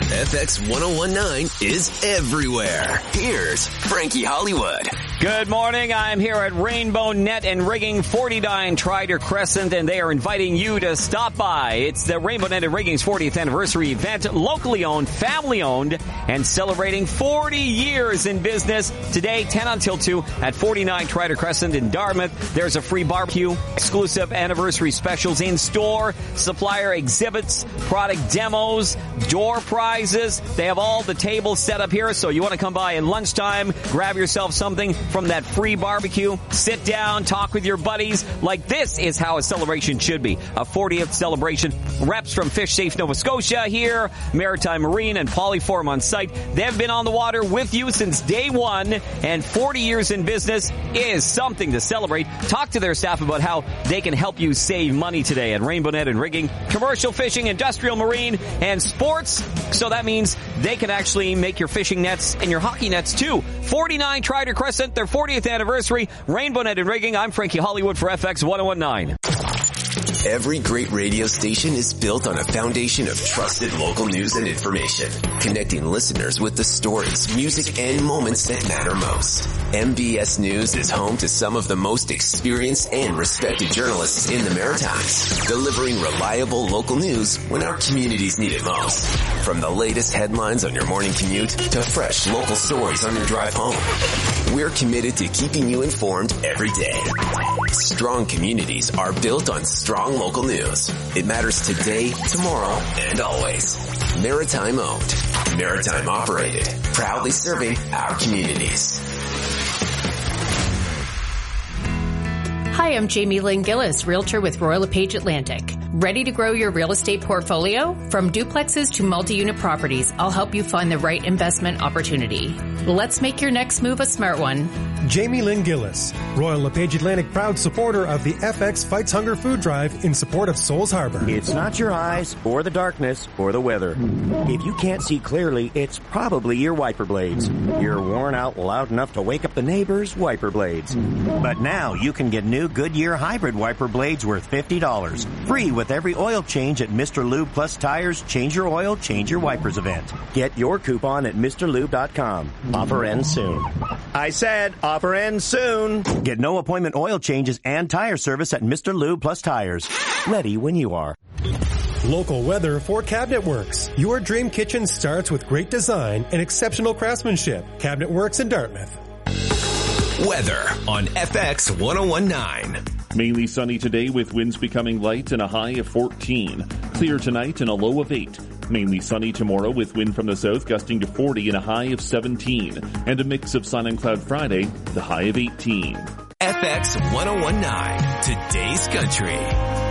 FX 1019 is everywhere. Here's Frankie Hollywood. Good morning. I'm here at Rainbow Net and Rigging, 49 Trider Crescent, and they are inviting you to stop by. It's the Rainbow Net and Rigging's 40th anniversary event, locally owned, family owned, and celebrating 40 years in business. Today, 10 until 2 at 49 Trider Crescent in Dartmouth. There's a free barbecue, exclusive anniversary specials in store, supplier exhibits, product demos, door prizes. They have all the tables set up here, so you want to come by at lunchtime, grab yourself something from that free barbecue, sit down, talk with your buddies. Like, this is how a celebration should be. A 40th celebration. Reps from Fish Safe Nova Scotia here, Maritime Marine and Polyform on site. They've been on the water with you since day one, and 40 years in business is something to celebrate. Talk to their staff about how they can help you save money today at Rainbow Net and Rigging. Commercial fishing, industrial marine, and sports. So that means they can actually make your fishing nets and your hockey nets too. 49 Trider Crescent, their 40th anniversary. Rainbow Net and Rigging. I'm Frankie Hollywood for FX 1019. Every great radio station is built on a foundation of trusted local news and information, connecting listeners with the stories, music, and moments that matter most. MBS News is home to some of the most experienced and respected journalists in the Maritimes, delivering reliable local news when our communities need it most. From the latest headlines on your morning commute to fresh local stories on your drive home, we're committed to keeping you informed every day. Strong communities are built on strong local news. It matters today, tomorrow, and always. Maritime owned, Maritime operated, proudly serving our communities. Hi, I'm Jamie Lynn Gillis, Realtor with Royal LePage Atlantic. Ready to grow your real estate portfolio? From duplexes to multi-unit properties, I'll help you find the right investment opportunity. Let's make your next move a smart one. Jamie Lynn Gillis, Royal LePage Atlantic proud supporter of the FX Fights Hunger Food Drive in support of Souls Harbor. It's not your eyes, or the darkness, or the weather. If you can't see clearly, it's probably your wiper blades. You're worn out loud enough to wake up the neighbors' wiper blades. But now you can get new Goodyear hybrid wiper blades worth $50. Free with every oil change at Mr. Lube Plus Tires Change Your Oil, Change Your Wipers event. Get your coupon at MrLube.com. Offer ends soon. I said offer ends soon. Get no appointment oil changes and tire service at Mr. Lube Plus Tires. Ready when you are. Local weather for Cabinet Works. Your dream kitchen starts with great design and exceptional craftsmanship. Cabinet Works in Dartmouth. Weather on FX 1019. Mainly sunny today with winds becoming light and a high of 14. Clear tonight and a low of 8. Mainly sunny tomorrow with wind from the south gusting to 40 and a high of 17. And a mix of sun and cloud Friday, the high of 18. FX 1019, today's country.